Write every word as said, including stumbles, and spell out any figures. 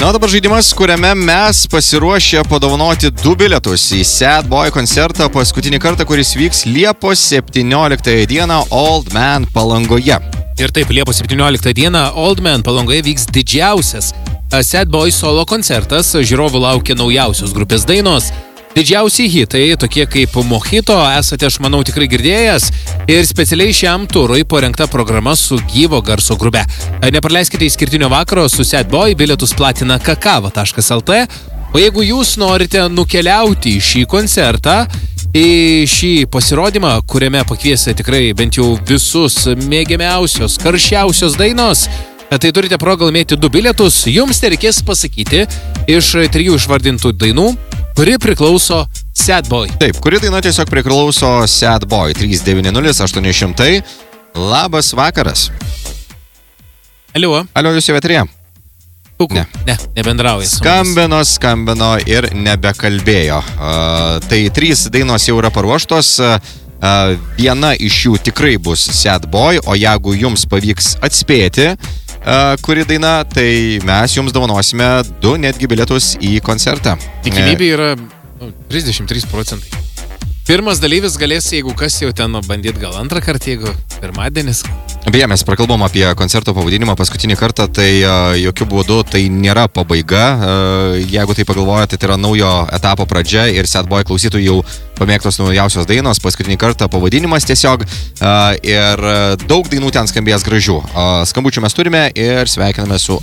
Na, dabar žaidimas, kuriame mes pasiruošę padovanoti du bilietus į Sad Boy koncertą paskutinį kartą, kuris vyks Liepos septynioliktąją dieną Old Man Palangoje. Ir taip, Liepos septynioliktą dieną Old Man Palangoje vyks didžiausias Sad Boy solo koncertas. Žiūrovų laukia naujausios grupės dainos. Didžiausi hitai, tokie kaip Mojito, esate, aš manau, tikrai girdėjęs. Ir specialiai šiam turui parengta programa su gyvo garso grupe. Nepraleiskite išskirtinio vakaro su Sad Boy, bilietus platina kakava taškas el te. O jeigu jūs norite nukeliauti į šį koncertą, į šį pasirodymą, kuriame pakviesite tikrai bent jau visus mėgiamiausios, karščiausios dainos, tai turite progą laimėti du bilietus. Jums tereikės pasakyti iš trijų išvardintų dainų, kuri priklauso Sad Boy. Taip, kuri daina tiesiog priklauso Sad Boy. trys devyni nulis aštuoni šimtai. Labas vakaras. Aliuo. Aliuo, jūs jau eteryje? Kuku. Ne, ne nebendrauja. Skambino, skambino ir nebekalbėjo. Uh, tai trys dainos jau yra paruoštos. Uh, viena iš jų tikrai bus Sad Boy, o jeigu jums pavyks atspėti, Uh, kuri daina, tai mes jums dovanosime du netgi bilietus į koncertą. Tikimybė yra nu, trisdešimt trys procentai. Pirmas dalyvis galės, jeigu kas jau ten bandyt gal antrą kartą, jeigu pirmadienis. Beje, mes prakalbom apie koncerto pavadinimą paskutinį kartą, tai uh, jokių būdų tai nėra pabaiga. Uh, jeigu tai pagalvojate, tai yra naujo etapo pradžia ir Sad Boy klausytojų jau pamėgtos naujausios dainos, paskutinį kartą pavadinimas tiesiog uh, ir daug dainų ten skambės gražių. Uh, skambučių mes turime ir sveikiname su